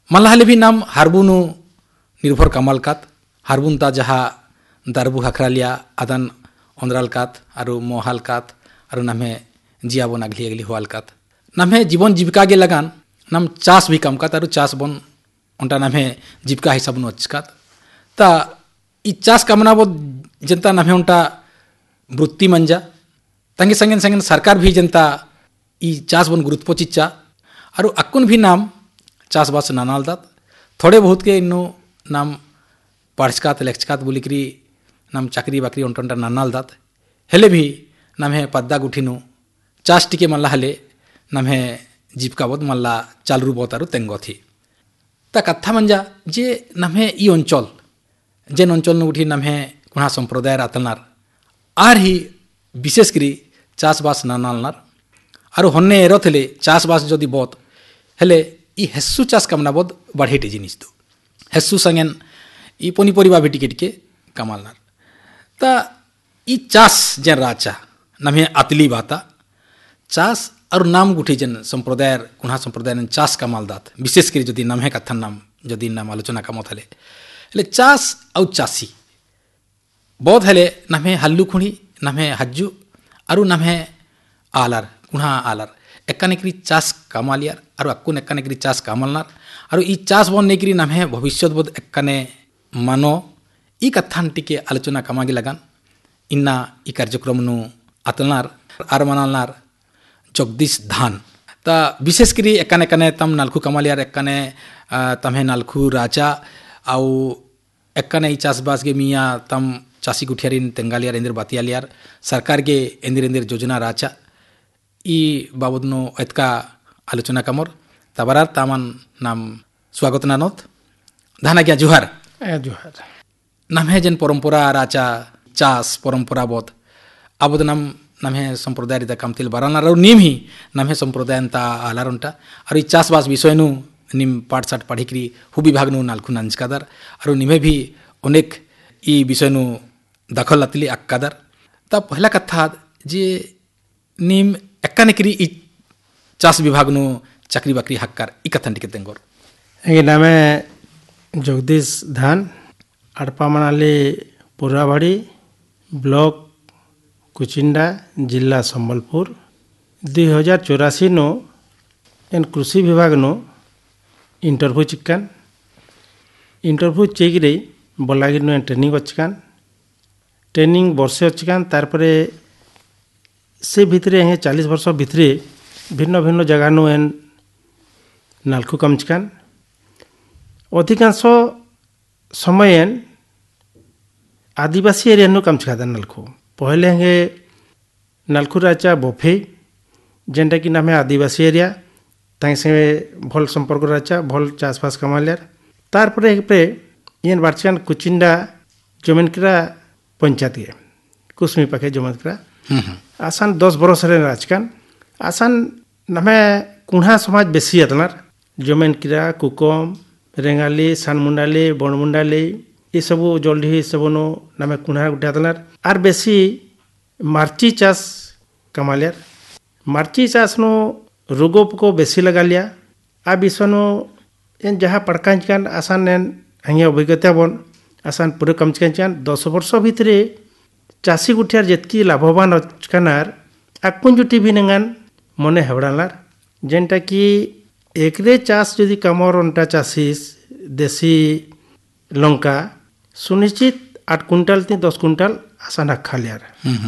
मल्लाहले भी नाम हारबुनु निर्भर कामाल कात हारबुन ता जहा दारबु हाखरालिया आदान अंद्राल कात आरु मोहाल कात आरु नामे जिया बन आगली आगली होवाल कात नामे जीवन जीविका गे लगान नाम चास भी कम कात आरु चास बन उनटा नामे जीविका हिसाब नु अच्छकात ता इ चास कामना बो जनता नामे उनटा वृत्ति मंजा तंगे संगे संगे सरकार भी जनता इ चास बन गुरुत्व चिच्चा आरु अक्कुन भी नाम चास बास नानाल दात थोड़े बहुत के इन्नो नाम पार्चकात लेक्चकात बुलिक्री नाम चाकरी बाकरी उनटंटा नानाल दात हेले भी नामे पद्दा गुठिनु चास टिके मल्ला हले नामे जीविका बोध मल्ला चालरू बोतारु तेंगो थी ता कथा मंजा जे नामे इ अंचल जेन अंचल नु उठी नामे कुणा संप्रदाय आतलनार आर ही विशेष करी चासबास नानालनार आरु हन्ने एरथले चासबास जदि बोत हेले इ हेस्सु चास कामना बोध बढ़ेटे जिनिस दो हेस्सु संगेन इ पनिपरिबा भी टिके टिके कामालनार ता इ चास जेन राचा नामे आतली बाता चास और नाम गुठी जन संप्रदाय कुणा संप्रदाय चास कामाल दात विशेष करी जदि नाम है कथन नाम जदि नाम आलोचना कामत हेले चास औ चासी बहुत हेले नामे हल्लु खुणी नामे हज्जु आरु नामे आलार कुणा आलार एक्कानेकरी चास कामालियार आरु अक्कुन एक्कानेकरी चास कामालनार आरु इ चास बन नेकरी नामे भविष्यत बोध एक्काने मानो इ कथान टिके आलोचना कामागे लगान इन्ना इ कार्यक्रम नु आतलनार आर मनालनार जगदीश धान ता विशेष करी एक्काने एक्काने तम नालखु कामालियार एक्काने तम्हे नालखु राजा आउ एक्काने इ चासबास गे मिया तम चासी गुठियारिन तेंगालियार इंदिर बातियालियार सरकार गे इंदिर इंदिर योजना राचा इ बाबदनो एतका आलोचना कामर तबरार तामान नाम स्वागत नानोत धाना क्या जुहार जुहार नाम है जन परंपरा राचा चास परंपरा बोध आबद नाम है संप्रदाय रिता कामतिल बाराना रो निम ही नाम है संप्रदाय ता आलारंटा और इ चासबास विषय नु निम पाठ साठ पढ़िकरी हु विभाग नु नालखु नांचकादार और निमे भी अनेक इ विषय नु दखल अतली अक्कादार ता पहला कथा जे निम एक्कानेकरी इ चास विभाग नु चाकरी बाकरी हक्कार इ कथन टिके तेंगोर एगे नामे जगदीश धान अड़पा मनाली पुराबाड़ी ब्लॉक कुचिंडा जिला संबलपुर 2084 नो एन कृषि विभाग no interview चिक्कान interview चेकरे बलागीर no training अच्छकान training वर्षे अच्छकान तारपरे से भितरे हे 40 वर्ष भितरे भिन्न भिन्न जगह नो एन नालखु कमचकान अधिकांश समय एन आदिवासी एरिया नो कमचकादा नालखु पहले हे नालखु राचा बोफे जेनटा कि नाम है आदिवासी एरिया ताई से भल संपर्क राचा भल चासबास कमालियार तारपरे पे येन बारचान कुचिंडा जमेनकरा पंचायत गे कुसमी पाखे जमेनकरा आसान 10 बरस रे राजकान आसान नामे कुणा समाज बेसी आतनार जमेनकरा कुकम रेंगाली सानमुंडाली बनमुंडाली ये सब जल्दी सब नो नामे कुणा गुटे आतनार आर बेसी मार्ची चास कमालियार मार्ची चास नो रोगोप को बेसी लगा लिया आ विषयनो एन जहाँ पड़कान आसान एन हंगे अभिज्ञता बन आसान पूरे कम चिकान 10 वर्ष भितर चासी गुठियार जितकी लाभवान अच्छानार आकुन जुटी भी नंगान मने हेवड़ालार जेनटा कि एकरे चास यदि कमर अंटा चासीस देसी लंका सुनिश्चित 8 कुंटल 10 कुंटल आसान रखा लियार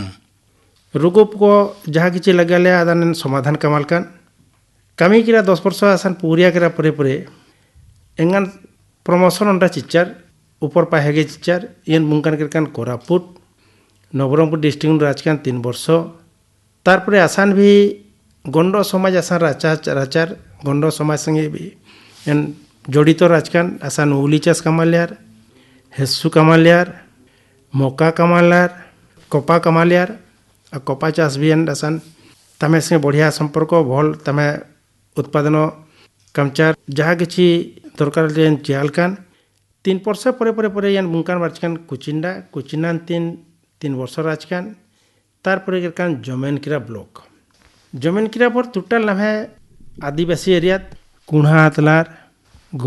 रोगोप को जहाँ किसी लगा लिया आदान समाधान कमाल कान कमी किरा 10 वर्ष आसान पूरिया करा परे परे एंगान प्रमोशन अंटा चिच्चार ऊपर पाहेगे चिच्चार येन बुंकान करकान कोरापुट नवरंगपुर डिस्ट्रिक्ट राजकान 3 वर्ष तारपरे आसान भी गंडो समाज आसान राचार गंडो समाज संगे भी एन जड़ित राजकान आसान उली चास कमालियार हेस्सु कमालियार मका कमालियार कपा कमालियार आ कपा चास भी एन आसान तमे संगे बढ़िया संपर्क भल तमे उत्पादन कमचार जहाँ किसी दरकार चियाल कान 3 वर्ष परे परे परे यान बुंकान बारचकान कुचिंडा 3 वर्ष राजकान तारपरे करकान जमेनकिरा ब्लॉक जमेनकिरा पर टोटल नाम है आदिवासी एरिया कुणा आतलार